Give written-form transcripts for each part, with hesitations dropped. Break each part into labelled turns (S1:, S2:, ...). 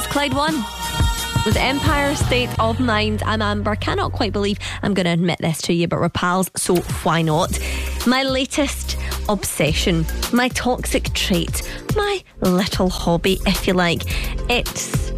S1: It's Clyde One with Empire State of Mind. I'm Amber. Cannot quite believe I'm going to admit this to you, but we're pals, so why not? My latest obsession, my toxic trait, my little hobby, if you like. It's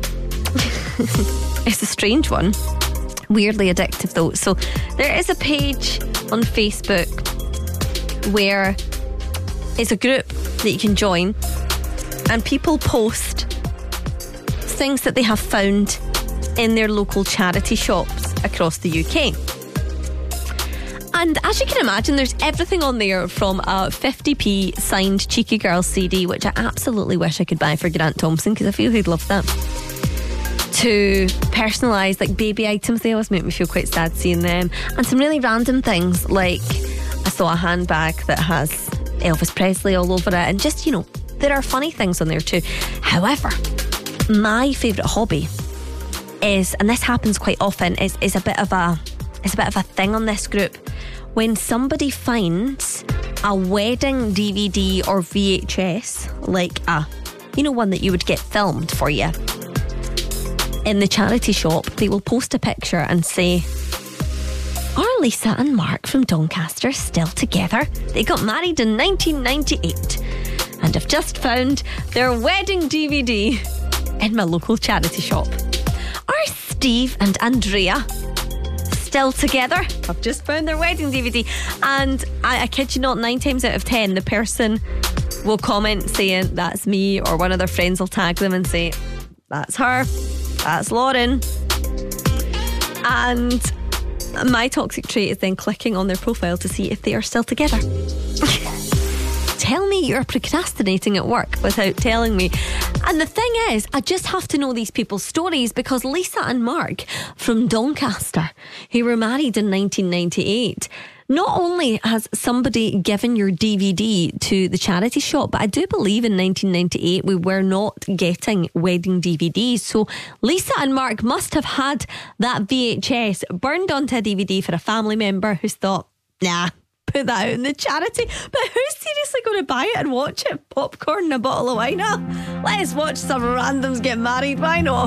S1: a strange one. Weirdly addictive though. So there is a page on Facebook where it's a group that you can join, and people post things that they have found in their local charity shops across the UK. And as you can imagine, there's everything on there from a 50p signed Cheeky Girls CD, which I absolutely wish I could buy for Grant Thompson because I feel he'd love that, to personalised like baby items. They always make me feel quite sad seeing them. And some really random things, like I saw a handbag that has Elvis Presley all over it, and just, you know, there are funny things on there too. However, my favourite hobby is, and this happens quite often, is a bit of a thing on this group. When somebody finds a wedding DVD or VHS, like one that you would get filmed for you, in the charity shop, they will post a picture and say, "Are Lisa and Mark from Doncaster still together? They got married in 1998 and have just found their wedding DVD in my local charity shop. Are Steve and Andrea still together? I've just found their wedding DVD." And I kid you not, 9 times out of 10 the person will comment saying that's me, or one of their friends will tag them and say that's her, that's Lauren. And my toxic trait is then clicking on their profile to see if they are still together. Tell me you're procrastinating at work without telling me. And the thing is, I just have to know these people's stories, because Lisa and Mark from Doncaster, who were married in 1998, not only has somebody given your DVD to the charity shop, but I do believe in 1998 we were not getting wedding DVDs. So Lisa and Mark must have had that VHS burned onto a DVD for a family member who's thought, nah, put that out in the charity. But who's seriously going to buy it and watch it? Popcorn and a bottle of wine? Let's watch some randoms get married, why not?